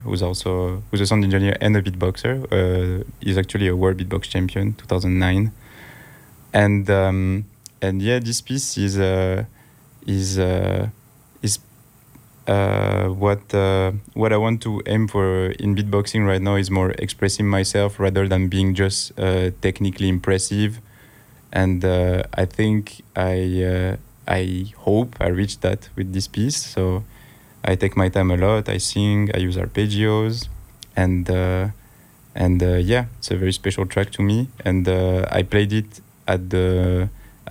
who's a sound engineer and a beatboxer. He's actually a world beatbox champion, 2009. And yeah, this piece is what I want to aim for in beatboxing right now is more expressing myself rather than being just technically impressive. And I think I hope I reach that with this piece. So I take my time a lot. I sing. I use arpeggios, and yeah, it's a very special track to me. And I played it at the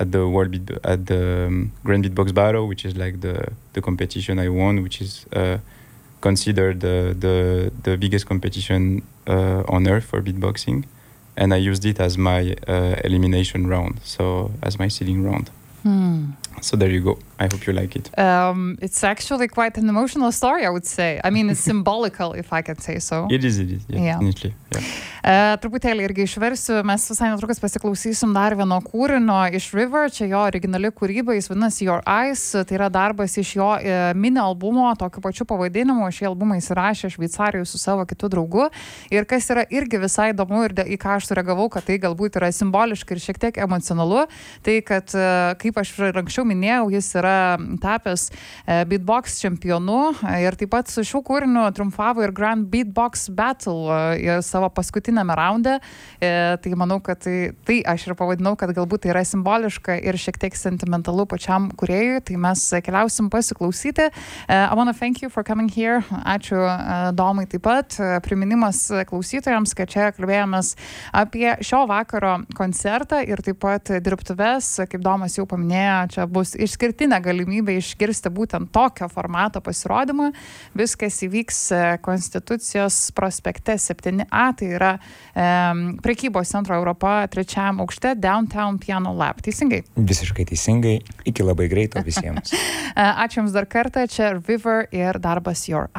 Grand Beatbox Battle, which is like the competition I won, which is considered the biggest competition on earth for beatboxing. And I used it as my elimination round, so as my seeding round. So there you go. I hope you like it. It's actually quite an emotional story, I would say. I mean, it's symbolical, if I can say so. It is, yeah. Definitely. Yeah. Truputėlį irgi išversiu, mes visai netrukus pasiklausysim dar vieno kūrinio iš River, čia jo originali kūryba, jis vadinasi Your Eyes, tai yra darbas iš jo mini albumo, tokiu pačiu pavadinimu, šį albumą įsirašė Šveicarijoje su savo kitu draugu, ir kas yra irgi visai įdomu ir į ką aš sureagavau, kad tai galbūt yra simboliška ir šiek tiek emocionalu, tai kad, kaip aš anksčiau minėjau, jis yra tapęs beatbox čempionu ir taip pat su šiuo kūriniu triumfavo ir Grand Beatbox Battle savo paskutinėme raunde. Tai manau, kad tai aš ir pavadinau, kad galbūt tai yra simboliška ir šiek tiek sentimentalu pačiam kūrėjui. Tai mes keliausim pasiklausyti. I want to thank you for coming here. Ačiū Domai taip pat. Priminimas klausytojams, kad čia kalbėjomės apie šio vakaro koncertą ir taip pat dirbtuves, kaip Domas jau paminėjo, čia bus išskirtinė galimybė išgirsti būtent tokio formato pasirodymą. Viskas įvyks Konstitucijos prospekte 7A, tai yra prekybos centro Europa 3 aukšte, Downtown Piano Lab. Teisingai? Visiškai teisingai. Iki labai greito visiems. Ačiū Jums dar kartą. Čia River ir darbas Your